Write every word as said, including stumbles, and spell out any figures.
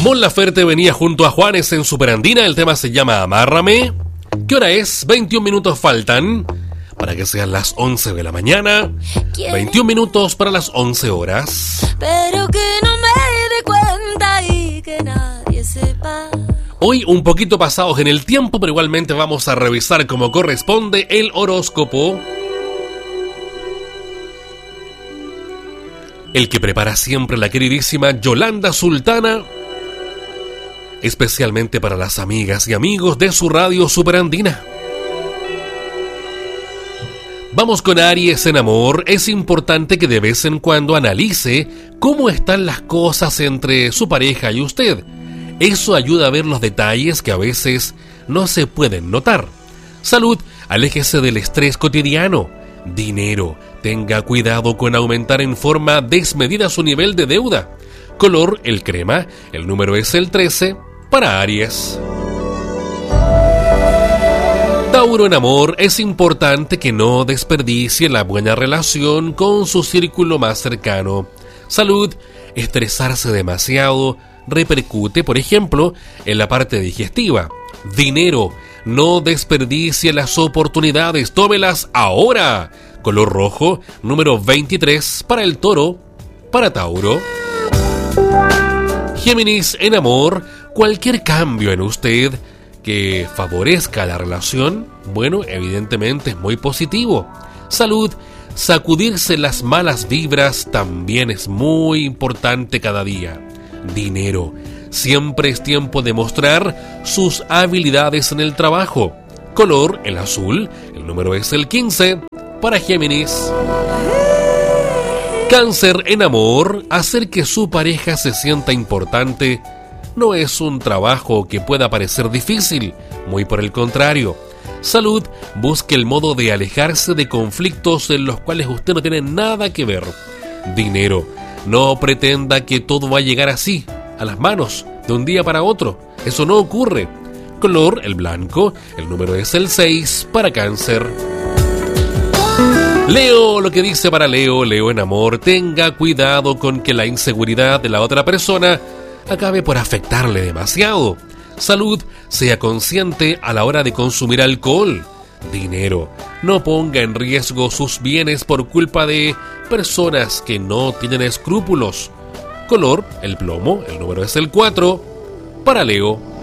Mon Laferte venía junto a Juanes en Superandina. El tema se llama Amárrame. ¿Qué hora es? veintiún minutos faltan para que sean las once de la mañana. veintiún minutos para las once horas. Pero que no me dé cuenta y que nadie sepa. Hoy un poquito pasados en el tiempo, pero igualmente vamos a revisar como corresponde el horóscopo. El que prepara siempre la queridísima Yolanda Sultana, especialmente para las amigas y amigos de su radio Superandina. Vamos con Aries en amor. Es importante que de vez en cuando analice cómo están las cosas entre su pareja y usted. Eso ayuda a ver los detalles que a veces no se pueden notar. Salud, aléjese del estrés cotidiano. Dinero, tenga cuidado con aumentar en forma desmedida su nivel de deuda. Color, el crema. El número es el trece para Aries. Tauro en amor. Es importante que no desperdicie la buena relación con su círculo más cercano. Salud, estresarse demasiado repercute, por ejemplo, en la parte digestiva. Dinero, no desperdicie las oportunidades, tómelas ahora. Color rojo, número veintitrés para el toro, para Tauro. Géminis en amor. Cualquier cambio en usted que favorezca la relación, bueno, evidentemente es muy positivo. Salud, sacudirse las malas vibras también es muy importante cada día. Dinero, siempre es tiempo de mostrar sus habilidades en el trabajo. Color, el azul. El número es el quince para Géminis. Cáncer en amor. Hacer que su pareja se sienta importante no es un trabajo que pueda parecer difícil, muy por el contrario. Salud, busque el modo de alejarse de conflictos en los cuales usted no tiene nada que ver. Dinero, no pretenda que todo va a llegar así, a las manos, de un día para otro. Eso no ocurre. Color, el blanco. El número es el seis para Cáncer. Leo, lo que dice para Leo. Leo en amor. Tenga cuidado con que la inseguridad de la otra persona acabe por afectarle demasiado. Salud, sea consciente a la hora de consumir alcohol. Dinero, no ponga en riesgo sus bienes por culpa de personas que no tienen escrúpulos. Color, el plomo. El número es el cuatro para Leo.